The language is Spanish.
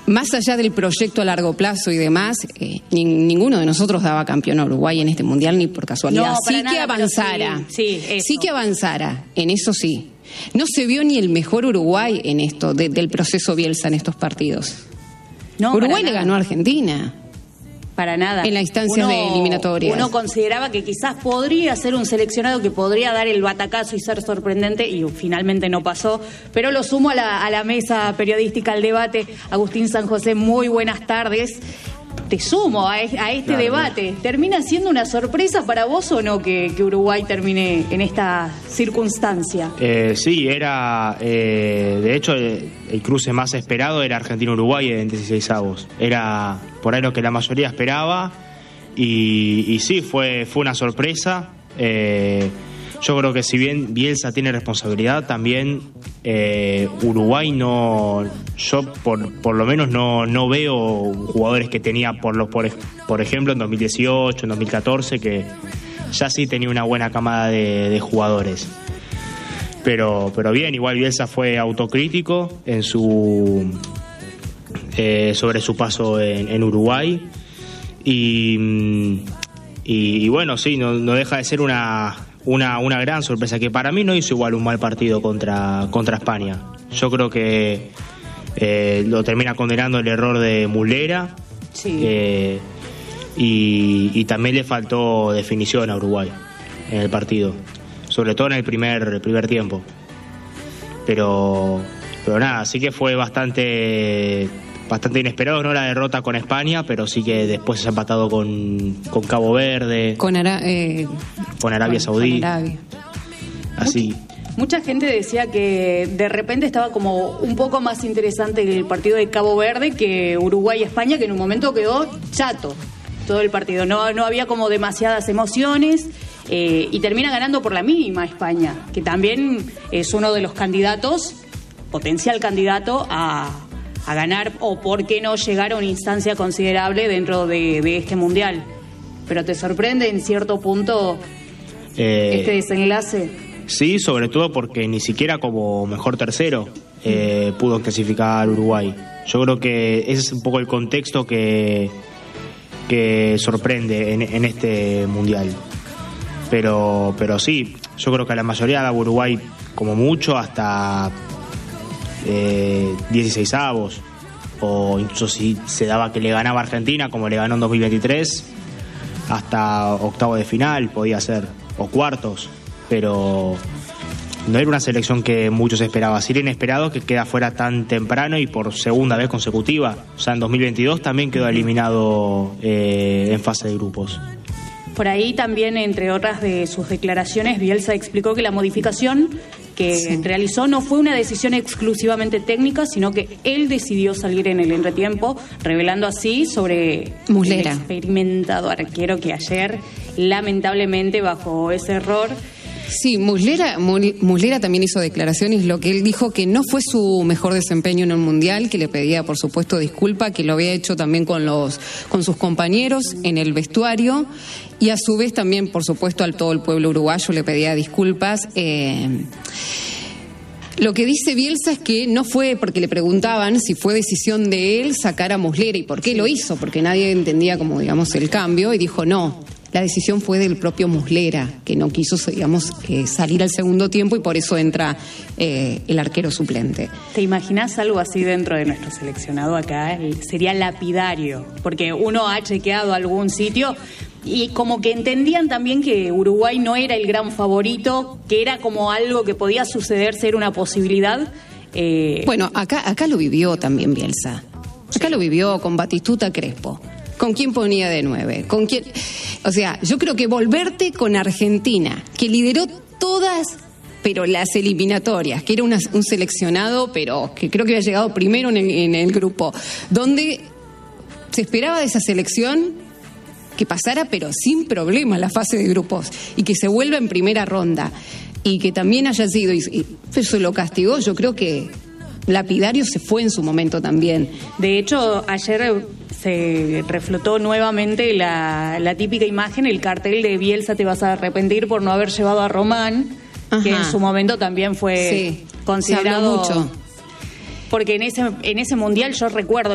más allá del proyecto a largo plazo y demás, ninguno de nosotros daba campeón a Uruguay en este mundial ni por casualidad. No, sí nada, que avanzara, sí que avanzara, en eso sí. No se vio ni el mejor Uruguay en esto, del proceso Bielsa en estos partidos. No, Uruguay le ganó a Argentina. Para nada. En las instancias de eliminatorias. Uno consideraba que quizás podría ser un seleccionado que podría dar el batacazo y ser sorprendente, y finalmente no pasó. Pero lo sumo a la mesa periodística, al debate. Agustín San José, muy buenas tardes. Te sumo a este debate. ¿Termina siendo una sorpresa para vos o no que Uruguay termine en esta circunstancia? Sí, era... de hecho, el cruce más esperado era Argentina-Uruguay en 16avos. Era por ahí lo que la mayoría esperaba. Y sí, fue una sorpresa. Yo creo que si bien Bielsa tiene responsabilidad, también Uruguay no... Yo por lo menos no veo jugadores que tenía por ejemplo en 2018, en 2014, que ya sí tenía una buena camada de jugadores. Pero bien, igual Bielsa fue autocrítico en sobre su paso en Uruguay. Y bueno, sí, no deja de ser una gran sorpresa, que para mí no hizo igual un mal partido contra España. Yo creo que lo termina condenando el error de Muslera. Sí. Y también le faltó definición a Uruguay en el partido, sobre todo en el primer tiempo. Pero nada, sí que fue bastante inesperado, no la derrota con España, pero sí que después se ha empatado con Cabo Verde, con Arabia Saudí. Así. Mucha gente decía que de repente estaba como un poco más interesante el partido de Cabo Verde que Uruguay-España, que en un momento quedó chato todo el partido. No había como demasiadas emociones, y termina ganando por la mínima España, que también es uno de los candidatos, potencial candidato a ganar, o por qué no llegar a una instancia considerable dentro de este mundial. Pero ¿te sorprende en cierto punto este desenlace? Sí, sobre todo porque ni siquiera como mejor tercero pudo clasificar Uruguay. Yo creo que ese es un poco el contexto que sorprende en este mundial. Pero sí, yo creo que a la mayoría daba Uruguay como mucho hasta 16avos, o incluso si se daba que le ganaba a Argentina como le ganó en 2023, hasta octavo de final podía ser, o cuartos. Pero no era una selección que muchos esperaban. Sí era inesperado que queda fuera tan temprano y por segunda vez consecutiva. O sea, en 2022 también quedó eliminado en fase de grupos. Por ahí también, entre otras de sus declaraciones, Bielsa explicó que la modificación que realizó no fue una decisión exclusivamente técnica, sino que él decidió salir en el entretiempo, revelando así sobre Muslera, el experimentado arquero que ayer, lamentablemente, bajo ese error. Sí, Muslera también hizo declaraciones, lo que él dijo que no fue su mejor desempeño en el Mundial, que le pedía por supuesto disculpa, que lo había hecho también con sus compañeros en el vestuario, y a su vez también por supuesto a todo el pueblo uruguayo le pedía disculpas. Lo que dice Bielsa es que no fue, porque le preguntaban si fue decisión de él sacar a Muslera y por qué lo hizo, porque nadie entendía como digamos el cambio, y dijo no. La decisión fue del propio Muslera, que no quiso, digamos, salir al segundo tiempo, y por eso entra el arquero suplente. ¿Te imaginas algo así dentro de nuestro seleccionado acá? Sería lapidario, porque uno ha chequeado algún sitio y como que entendían también que Uruguay no era el gran favorito, que era como algo que podía suceder, ser una posibilidad. Bueno, acá lo vivió también Bielsa. Acá lo vivió con Batistuta, Crespo. ¿Con quién ponía de 9? ¿Con quién? O sea, yo creo que volverte con Argentina, que lideró todas, pero las eliminatorias, que era un seleccionado, pero que creo que había llegado primero en el grupo, donde se esperaba de esa selección que pasara, pero sin problema, la fase de grupos, y que se vuelva en primera ronda, y que también haya sido, y eso lo castigó, yo creo que lapidario se fue en su momento también. De hecho, ayer se reflotó nuevamente la típica imagen, el cartel de Bielsa, te vas a arrepentir por no haber llevado a Román. Ajá. Que en su momento también fue considerado se habló mucho. Porque en ese mundial yo recuerdo